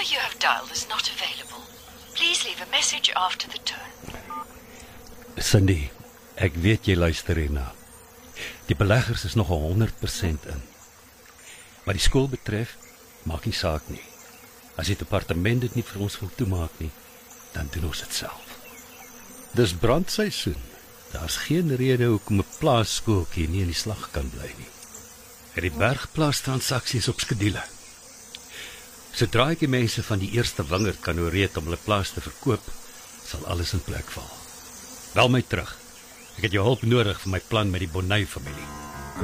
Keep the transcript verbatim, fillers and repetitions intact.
number you have dialed is not available. Please leave a message after the tone. Cindy, ek weet jy luister hierna. Die beleggers is nog honderd persent in. Wat die skool betref, maak nie saak nie. As die departement dit nie vir ons wil toemaak nie, dan doen ons dit self. Dis brandseisoen. Daar's geen rede hoekom 'n plaasskooltjie nie in die slag kan bly nie. En die bergplaas transaksies op skedule. Sodra ek die mense van die eerste wingerd kan ooreed om hulle plaas te verkoop, sal alles in plek val. Bel my terug. Ek het jou hulp nodig vir my plan met die Bonnet familie.